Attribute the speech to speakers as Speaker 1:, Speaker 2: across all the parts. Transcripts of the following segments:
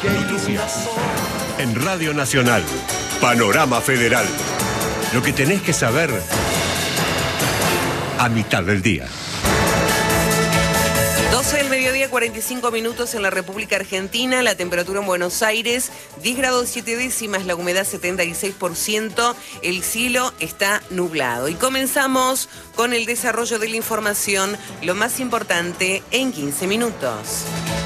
Speaker 1: Noticias. En Radio Nacional, Panorama Federal. Lo que tenés que saber a mitad del día.
Speaker 2: 12 del mediodía, 45 minutos en la República Argentina. La temperatura en Buenos Aires, 10 grados 7 décimas, la humedad 76%. El cielo está nublado. Y comenzamos con el desarrollo de la información, lo más importante en 15 minutos.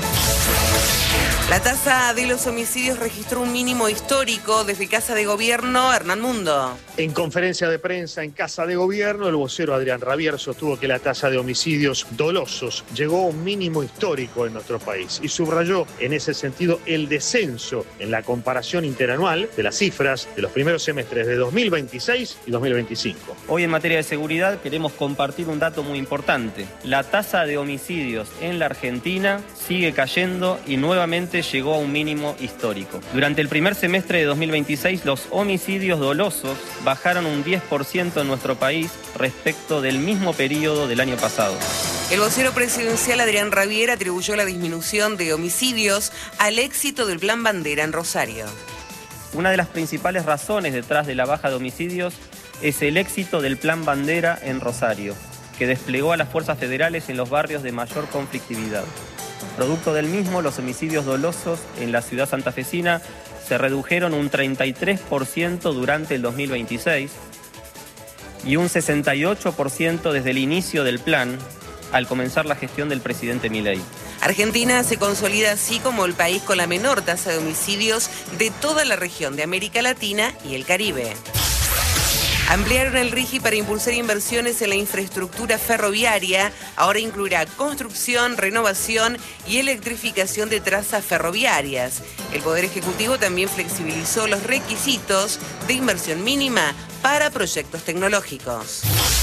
Speaker 2: La tasa de los homicidios registró un mínimo histórico desde Casa de Gobierno. Hernán Mundo.
Speaker 3: En conferencia de prensa en Casa de Gobierno, el vocero Adrián Rabier sostuvo que la tasa de homicidios dolosos llegó a un mínimo histórico en nuestro país y subrayó en ese sentido el descenso en la comparación interanual de las cifras de los primeros semestres de 2026 y 2025.
Speaker 4: Hoy en materia de seguridad queremos compartir un dato muy importante. La tasa de homicidios en la Argentina sigue cayendo y nuevamente llegó a un mínimo histórico. Durante el primer semestre de 2026, los homicidios dolosos bajaron un 10% en nuestro país respecto del mismo periodo del año pasado.
Speaker 2: El vocero presidencial Adrián Rabier atribuyó la disminución de homicidios al éxito del Plan Bandera en Rosario.
Speaker 4: Una de las principales razones detrás de la baja de homicidios es el éxito del Plan Bandera en Rosario, que desplegó a las fuerzas federales en los barrios de mayor conflictividad. Producto del mismo, los homicidios dolosos en la ciudad santafesina se redujeron un 33% durante el 2026 y un 68% desde el inicio del plan, al comenzar la gestión del presidente Milei.
Speaker 2: Argentina se consolida así como el país con la menor tasa de homicidios de toda la región de América Latina y el Caribe. Ampliaron el RIGI para impulsar inversiones en la infraestructura ferroviaria. Ahora incluirá construcción, renovación y electrificación de trazas ferroviarias. El Poder Ejecutivo también flexibilizó los requisitos de inversión mínima para proyectos tecnológicos.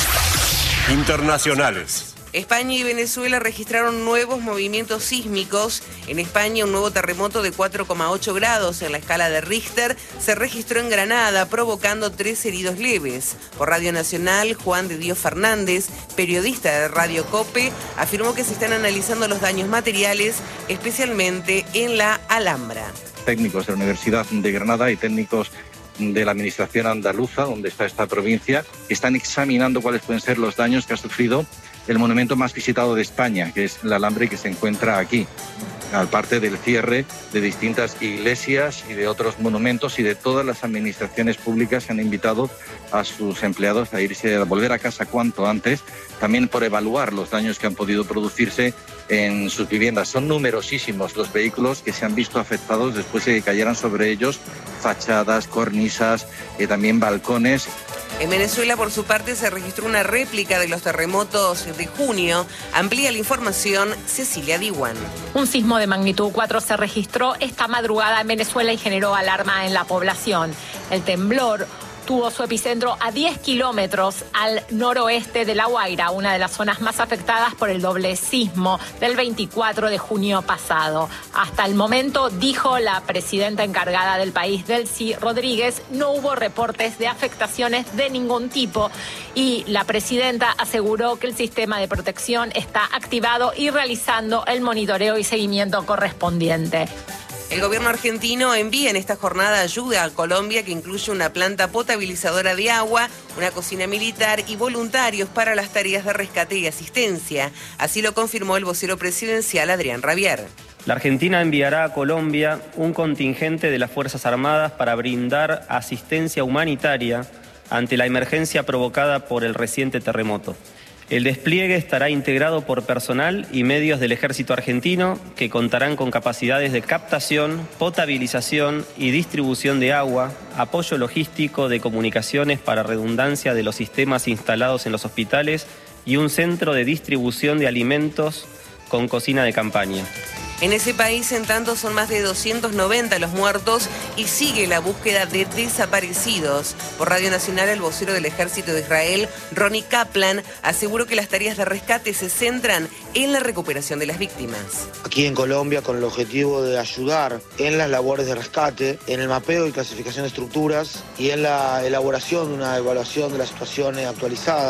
Speaker 1: Internacionales.
Speaker 2: España y Venezuela registraron nuevos movimientos sísmicos. En España, un nuevo terremoto de 4,8 grados en la escala de Richter se registró en Granada, provocando 3 heridos leves. Por Radio Nacional, Juan de Dios Fernández, periodista de Radio COPE, afirmó que se están analizando los daños materiales, especialmente en la Alhambra.
Speaker 5: Técnicos de la Universidad de Granada y técnicos de la administración andaluza, donde está esta provincia, están examinando cuáles pueden ser los daños que ha sufrido el monumento más visitado de España, que es la Alhambra, que se encuentra aquí, aparte del cierre de distintas iglesias y de otros monumentos, y de todas las administraciones públicas que han invitado a sus empleados a irse, a volver a casa cuanto antes, también por evaluar los daños que han podido producirse en sus viviendas. Son numerosísimos los vehículos que se han visto afectados después de que cayeran sobre ellos fachadas, cornisas y también balcones.
Speaker 2: En Venezuela, por su parte, se registró una réplica de los terremotos de junio. Amplía la información Cecilia Diwan.
Speaker 6: Un sismo de magnitud 4 se registró esta madrugada en Venezuela y generó alarma en la población. El temblor tuvo su epicentro a 10 kilómetros al noroeste de La Guaira, una de las zonas más afectadas por el doble sismo del 24 de junio pasado. Hasta el momento, dijo la presidenta encargada del país, Delcy Rodríguez, no hubo reportes de afectaciones de ningún tipo y la presidenta aseguró que el sistema de protección está activado y realizando el monitoreo y seguimiento correspondiente.
Speaker 2: El gobierno argentino envía en esta jornada ayuda a Colombia, que incluye una planta potabilizadora de agua, una cocina militar y voluntarios para las tareas de rescate y asistencia. Así lo confirmó el vocero presidencial Adrián Rabier.
Speaker 4: La Argentina enviará a Colombia un contingente de las Fuerzas Armadas para brindar asistencia humanitaria ante la emergencia provocada por el reciente terremoto. El despliegue estará integrado por personal y medios del Ejército argentino que contarán con capacidades de captación, potabilización y distribución de agua, apoyo logístico de comunicaciones para redundancia de los sistemas instalados en los hospitales y un centro de distribución de alimentos con cocina de campaña.
Speaker 2: En ese país, en tanto, son más de 290 los muertos y sigue la búsqueda de desaparecidos. Por Radio Nacional, el vocero del Ejército de Israel, Ronnie Kaplan, aseguró que las tareas de rescate se centran en la recuperación de las víctimas.
Speaker 7: Aquí en Colombia, con el objetivo de ayudar en las labores de rescate, en el mapeo y clasificación de estructuras y en la elaboración de una evaluación de la situación actualizada,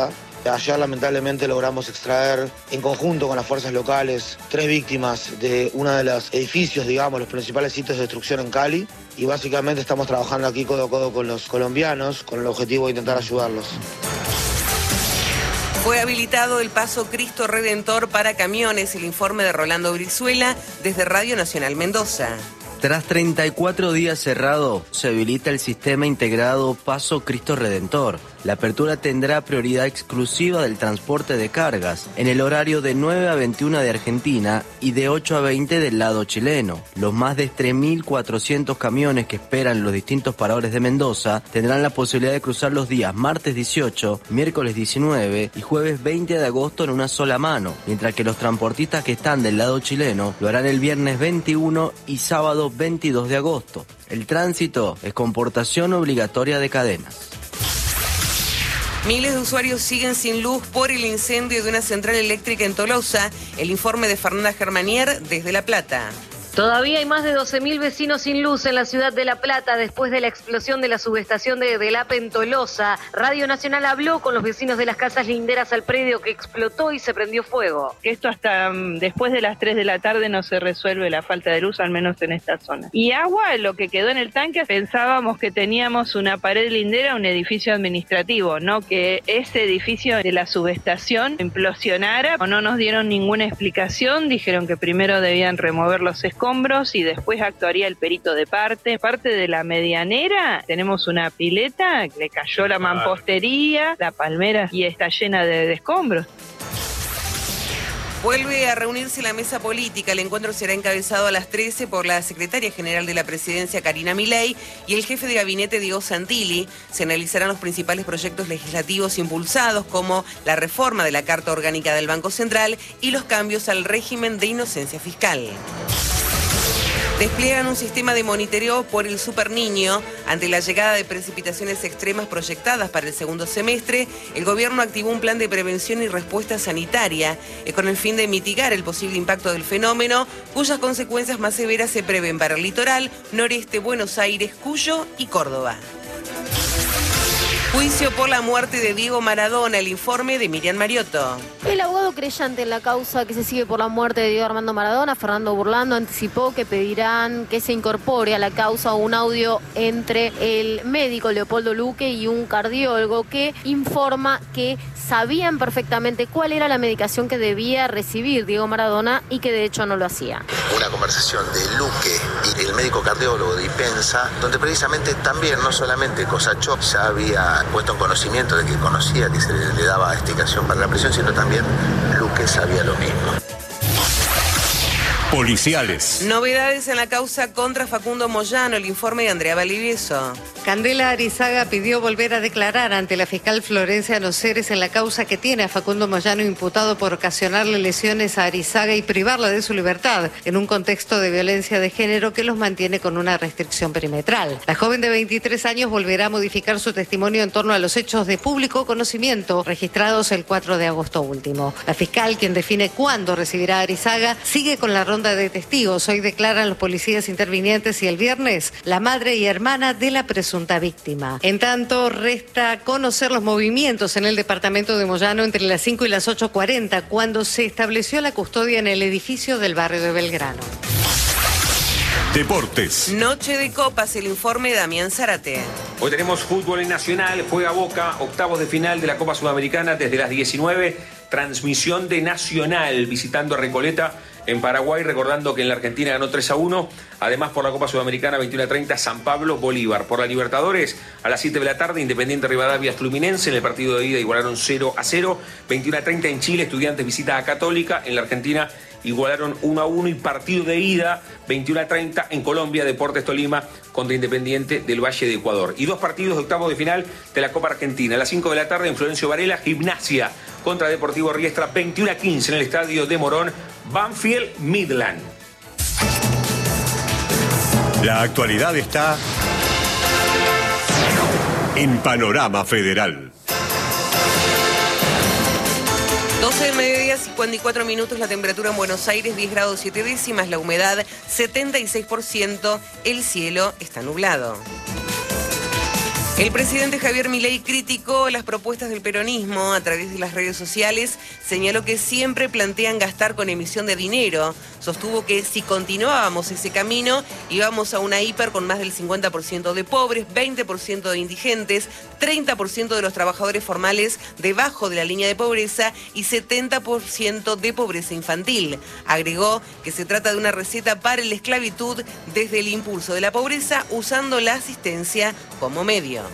Speaker 7: Ayer lamentablemente logramos extraer en conjunto con las fuerzas locales 3 víctimas de uno de los edificios, digamos, los principales sitios de destrucción en Cali. Y básicamente estamos trabajando aquí codo a codo con los colombianos con el objetivo de intentar ayudarlos.
Speaker 2: Fue habilitado el paso Cristo Redentor para camiones, el informe de Rolando Brizuela desde Radio Nacional Mendoza.
Speaker 8: Tras 34 días cerrado, se habilita el sistema integrado Paso Cristo Redentor. La apertura tendrá prioridad exclusiva del transporte de cargas, en el horario de 9 a 21 de Argentina y de 8 a 20 del lado chileno. Los más de 3.400 camiones que esperan los distintos paradores de Mendoza tendrán la posibilidad de cruzar los días martes 18, miércoles 19 y jueves 20 de agosto en una sola mano, mientras que los transportistas que están del lado chileno lo harán el viernes 21 y sábado 22 de agosto. El tránsito es con portación obligatoria de cadenas.
Speaker 2: Miles de usuarios siguen sin luz por el incendio de una central eléctrica en Tolosa. El informe de Fernanda Germanier desde La Plata.
Speaker 9: Todavía hay más de 12.000 vecinos sin luz en la ciudad de La Plata después de la explosión de la subestación de Delap en Tolosa. Radio Nacional habló con los vecinos de las casas linderas al predio que explotó y se prendió fuego.
Speaker 10: Esto hasta después de las 3 de la tarde no se resuelve la falta de luz, al menos en esta zona. Y agua, lo que quedó en el tanque, pensábamos que teníamos una pared lindera, un edificio administrativo, no que ese edificio de la subestación implosionara. No nos dieron ninguna explicación, dijeron que primero debían remover los escombros y después actuaría el perito de parte de la medianera. Tenemos una pileta, le cayó la mampostería, la palmera y está llena de escombros.
Speaker 2: Vuelve a reunirse la mesa política. El encuentro será encabezado a las 13 por la secretaria general de la presidencia, Karina Milei, y el jefe de gabinete, Diego Santilli. Se analizarán los principales proyectos legislativos impulsados, como la reforma de la Carta Orgánica del Banco Central y los cambios al régimen de inocencia fiscal. Despliegan un sistema de monitoreo por el Super Niño. Ante la llegada de precipitaciones extremas proyectadas para el segundo semestre, el gobierno activó un plan de prevención y respuesta sanitaria con el fin de mitigar el posible impacto del fenómeno, cuyas consecuencias más severas se prevén para el litoral, noreste, Buenos Aires, Cuyo y Córdoba. Juicio por la muerte de Diego Maradona, el informe de Miriam Mariotto.
Speaker 11: El abogado creyente en la causa que se sigue por la muerte de Diego Armando Maradona, Fernando Burlando, anticipó que pedirán que se incorpore a la causa un audio entre el médico Leopoldo Luque y un cardiólogo que informa que sabían perfectamente cuál era la medicación que debía recibir Diego Maradona y que de hecho no lo hacía.
Speaker 12: Una conversación de Luque y el médico cardiólogo de Ipensa, donde precisamente también, no solamente Cosachó ya había puesto en conocimiento de que conocía que se le daba explicación para la presión, sino también Luque sabía lo mismo.
Speaker 1: Policiales.
Speaker 2: Novedades en la causa contra Facundo Moyano, el informe de Andrea Valdivieso.
Speaker 13: Candela Arizaga pidió volver a declarar ante la fiscal Florencia Noceres en la causa que tiene a Facundo Moyano imputado por ocasionarle lesiones a Arizaga y privarla de su libertad en un contexto de violencia de género que los mantiene con una restricción perimetral. La joven de 23 años volverá a modificar su testimonio en torno a los hechos de público conocimiento registrados el 4 de agosto último. La fiscal, quien define cuándo recibirá a Arizaga, sigue con la ronda de testigos. Hoy declaran los policías intervinientes y el viernes la madre y hermana de la presunta víctima. En tanto, resta conocer los movimientos en el departamento de Moyano entre las 5 y las 8:40, cuando se estableció la custodia en el edificio del barrio de Belgrano.
Speaker 1: Deportes.
Speaker 2: Noche de copas, el informe de Damián Zárate.
Speaker 14: Hoy tenemos fútbol en Nacional, juega Boca, octavos de final de la Copa Sudamericana desde las 19, transmisión de Nacional, visitando a Recoleta en Paraguay, recordando que en la Argentina ganó 3-1, además por la Copa Sudamericana 21:30 San Pablo Bolívar. Por la Libertadores a las 7 de la tarde Independiente Rivadavia Fluminense, en el partido de ida igualaron 0-0, 21:30 en Chile Estudiantes visita a Católica, en la Argentina igualaron 1-1 y partido de ida 21:30 en Colombia, Deportes Tolima contra Independiente del Valle de Ecuador. Y dos partidos de octavos de final de la Copa Argentina. A las 5 de la tarde en Florencio Varela, Gimnasia contra Deportivo Riestra, 21:15 en el estadio de Morón, Banfield Midland.
Speaker 1: La actualidad está en Panorama Federal.
Speaker 2: 12 del mediodía, 54 minutos, la temperatura en Buenos Aires, 10 grados 7 décimas, la humedad 76%, el cielo está nublado. El presidente Javier Milei criticó las propuestas del peronismo a través de las redes sociales, señaló que siempre plantean gastar con emisión de dinero, sostuvo que si continuábamos ese camino íbamos a una hiper con más del 50% de pobres, 20% de indigentes, 30% de los trabajadores formales debajo de la línea de pobreza y 70% de pobreza infantil. Agregó que se trata de una receta para la esclavitud desde el impulso de la pobreza usando la asistencia como medio.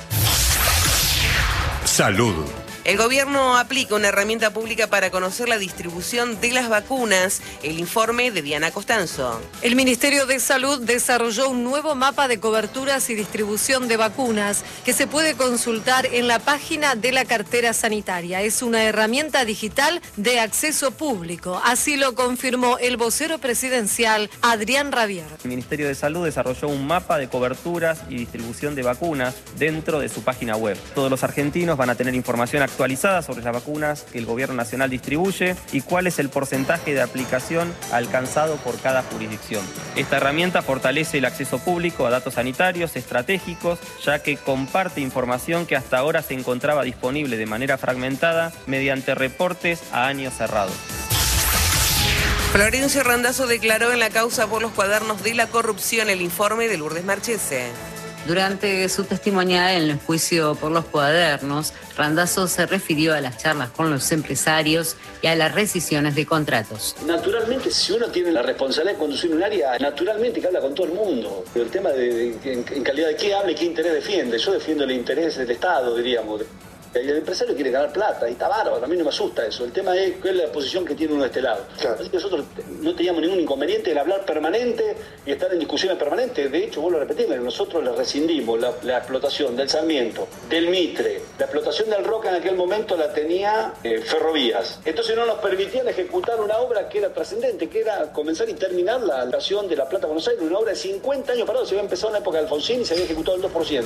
Speaker 1: Salud.
Speaker 2: El gobierno aplica una herramienta pública para conocer la distribución de las vacunas. El informe de Diana Costanzo.
Speaker 15: El Ministerio de Salud desarrolló un nuevo mapa de coberturas y distribución de vacunas que se puede consultar en la página de la cartera sanitaria. Es una herramienta digital de acceso público. Así lo confirmó el vocero presidencial, Adrián Rabier.
Speaker 4: El Ministerio de Salud desarrolló un mapa de coberturas y distribución de vacunas dentro de su página web. Todos los argentinos van a tener información actualizada sobre las vacunas que el Gobierno Nacional distribuye y cuál es el porcentaje de aplicación alcanzado por cada jurisdicción. Esta herramienta fortalece el acceso público a datos sanitarios estratégicos, ya que comparte información que hasta ahora se encontraba disponible de manera fragmentada mediante reportes a años cerrados.
Speaker 2: Florencio Randazzo declaró en la causa por los cuadernos de la corrupción. El informe de Lourdes Marchese.
Speaker 16: Durante su testimonial en el juicio por los cuadernos, Randazzo se refirió a las charlas con los empresarios y a las rescisiones de contratos.
Speaker 17: Naturalmente, si uno tiene la responsabilidad de conducir un área, naturalmente que habla con todo el mundo. El tema de en calidad de qué habla y qué interés defiende. Yo defiendo el interés del Estado, diríamos. El empresario quiere ganar plata y está bárbaro, a mí no me asusta eso. El tema es cuál es la posición que tiene uno de este lado. Claro. Así que nosotros no teníamos ningún inconveniente en hablar permanente y estar en discusiones permanentes. De hecho, vuelvo a repetirme, nosotros le rescindimos la explotación del Sarmiento, del Mitre, la explotación del Roca en aquel momento la tenía Ferrovías. Entonces no nos permitían ejecutar una obra que era trascendente, que era comenzar y terminar la estación de La Plata Buenos Aires, una obra de 50 años parado, se había empezado en la época de Alfonsín y se había ejecutado el 2%.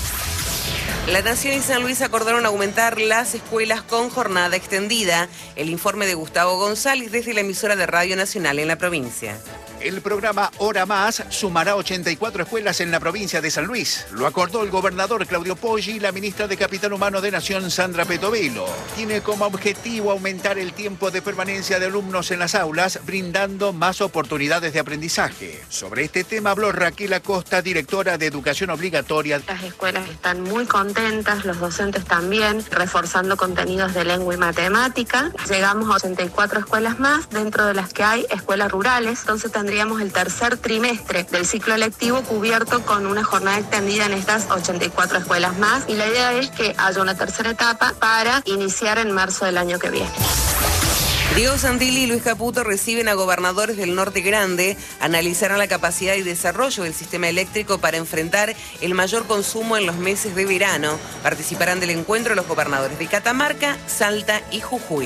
Speaker 2: La Nación y San Luis acordaron aumentar las escuelas con jornada extendida. El informe de Gustavo González desde la emisora de Radio Nacional en la provincia.
Speaker 18: El programa Hora Más sumará 84 escuelas en la provincia de San Luis. Lo acordó el gobernador Claudio Poggi y la ministra de Capital Humano de Nación, Sandra Petovelo. Tiene como objetivo aumentar el tiempo de permanencia de alumnos en las aulas, brindando más oportunidades de aprendizaje. Sobre este tema habló Raquel Acosta, directora de Educación Obligatoria.
Speaker 19: Las escuelas están muy contentas, los docentes también, reforzando contenidos de lengua y matemática. Llegamos a 84 escuelas más, dentro de las que hay escuelas rurales. Entonces tendríamos el tercer trimestre del ciclo lectivo cubierto con una jornada extendida en estas 84 escuelas más. Y la idea es que haya una tercera etapa para iniciar en marzo del año que viene.
Speaker 2: Diego Santilli y Luis Caputo reciben a gobernadores del Norte Grande, analizarán la capacidad y desarrollo del sistema eléctrico para enfrentar el mayor consumo en los meses de verano. Participarán del encuentro los gobernadores de Catamarca, Salta y Jujuy.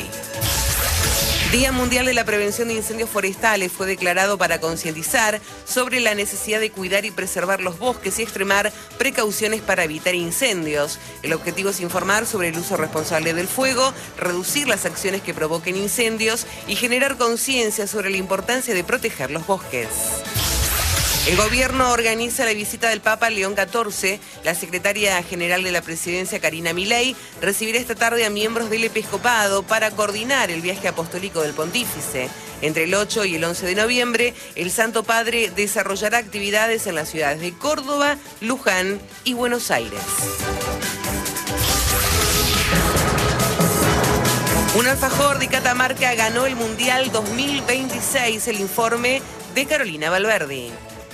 Speaker 2: Día Mundial de la Prevención de Incendios Forestales fue declarado para concientizar sobre la necesidad de cuidar y preservar los bosques y extremar precauciones para evitar incendios. El objetivo es informar sobre el uso responsable del fuego, reducir las acciones que provoquen incendios y generar conciencia sobre la importancia de proteger los bosques. El gobierno organiza la visita del Papa León XIV. La secretaria general de la presidencia, Karina Milei, recibirá esta tarde a miembros del episcopado para coordinar el viaje apostólico del pontífice. Entre el 8 y el 11 de noviembre, el Santo Padre desarrollará actividades en las ciudades de Córdoba, Luján y Buenos Aires. Un alfajor de Catamarca ganó el Mundial 2026. El informe de Carolina Valverde.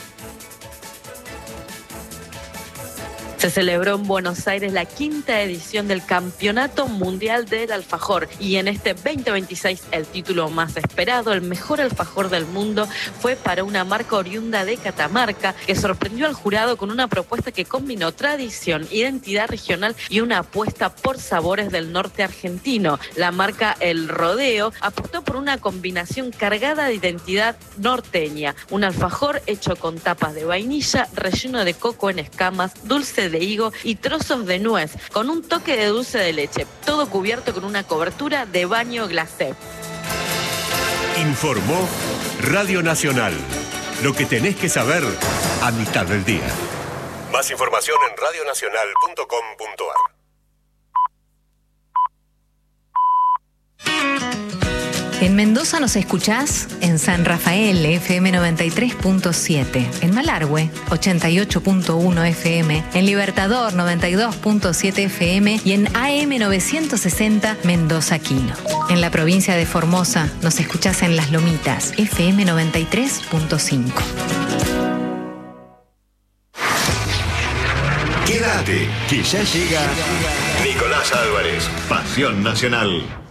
Speaker 20: Se celebró en Buenos Aires la 5ª edición del Campeonato Mundial del Alfajor y en este 2026 el título más esperado, el mejor alfajor del mundo, fue para una marca oriunda de Catamarca que sorprendió al jurado con una propuesta que combinó tradición, identidad regional y una apuesta por sabores del norte argentino. La marca El Rodeo apostó por una combinación cargada de identidad norteña, un alfajor hecho con tapas de vainilla, relleno de coco en escamas, dulce de higo y trozos de nuez, con un toque de dulce de leche, todo cubierto con una cobertura de baño glacé.
Speaker 1: Informó Radio Nacional. Lo que tenés que saber a mitad del día. Más información en radionacional.com.ar.
Speaker 21: En Mendoza nos escuchás en San Rafael, FM 93.7, en Malargüe, 88.1 FM, en Libertador, 92.7 FM y en AM 960 Mendoza Quino. En la provincia de Formosa nos escuchás en Las Lomitas, FM 93.5.
Speaker 1: Quédate, que ya llega Nicolás Álvarez, Pasión Nacional.